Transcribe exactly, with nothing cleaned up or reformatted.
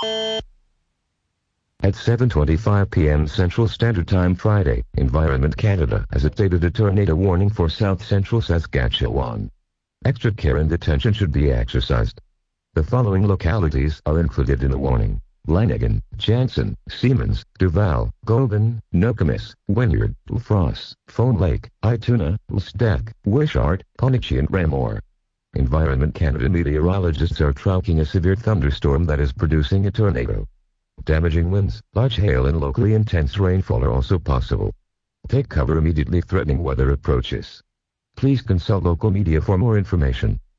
At seven twenty-five p m Central Standard Time Friday, Environment Canada has updated a tornado warning for south-central Saskatchewan. Extra care and attention should be exercised. The following localities are included in the warning: Lanigan, Jansen, Siemens, Duval, Goulburn, Nokomis, Wynyard, Lafrosse, Fawn Lake, Ituna, Lsdek, Wishart, Pondicherry and Raymore. Environment Canada meteorologists are tracking a severe thunderstorm that is producing a tornado. Damaging winds, large hail and locally intense rainfall are also possible. Take cover immediately threatening weather approaches. Please consult local media for more information.